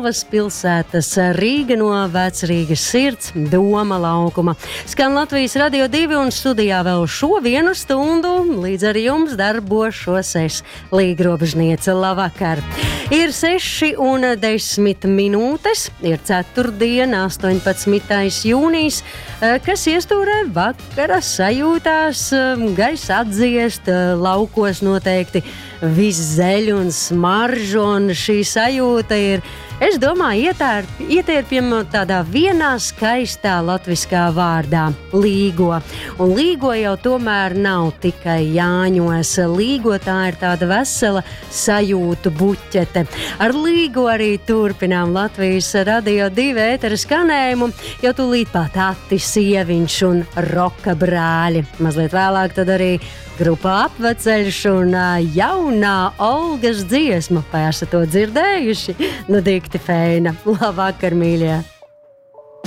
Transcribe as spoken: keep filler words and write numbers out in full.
galvaspilsētas Rīga no Vecrīgas sirds Doma laukuma. Skan Latvijas Radio divi un studijā vēl šo vienu stundu, līdz ar jums darbošos es, līgrobežniece. Labvakar! Ir seši un desmit minūtes, ir ceturtdiena, astoņpadsmitais jūnijas, kas iestūrē vakara sajūtās, gaisa atdziest, laukos noteikti viss zeļ un smaržu, un šī sajūta ir, es domāju, ietērp, ietērpjama tādā vienā skaistā latviskā vārdā – līgo. Un līgo jau tomēr nav tikai Jāņos. Līgo tā ir tāda vesela sajūtu buķete. Ar līgo arī turpinām Latvijas Radio divi ētera skanējumu, jo tūlīt pat Ati Sieviņš un Roka brāļi. Mazliet vēlāk tad arī grupā Apveceļš un jaunā Olgas dziesma. Vai esat to dzirdējuši? Nu, dikti feina. Labvakar, mīļie!